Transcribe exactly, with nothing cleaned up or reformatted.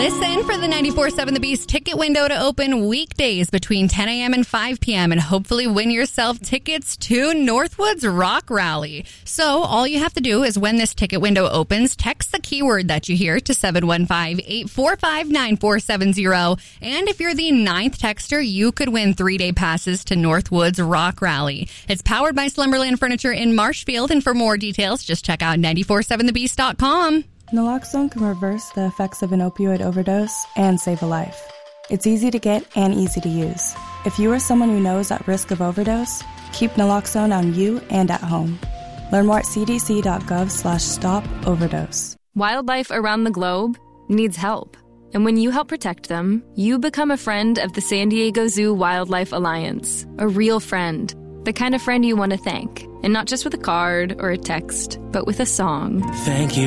Listen for the ninety-four seven The Beast ticket window to open weekdays between ten a.m. and five p.m. and hopefully win yourself tickets to Northwoods Rock Rally. So all you have to do is when this ticket window opens, text the keyword that you hear to seven one five, eight four five, nine four seven zero. And if you're the ninth texter, you could win three-day passes to Northwoods Rock Rally. It's powered by Slumberland Furniture in Marshfield. And for more details, just check out nine four seven the beast dot com. Naloxone can reverse the effects of an opioid overdose and save a life. It's easy to get and easy to use. If you or someone you know is at risk of overdose, keep naloxone on you and at home. Learn more at c d c dot gov slash stop overdose. Wildlife around the globe needs help. And when you help protect them, you become a friend of the San Diego Zoo Wildlife Alliance. A real friend. The kind of friend you want to thank. And not just with a card or a text, but with a song. Thank you